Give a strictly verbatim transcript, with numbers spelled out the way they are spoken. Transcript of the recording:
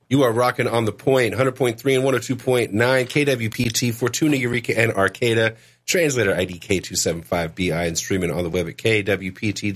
You are rocking on the point, one hundred point three and one oh two point nine K W P T, Fortuna, Eureka, and Arcata. Translator I D K two seven five B I and streaming on the web at K W P T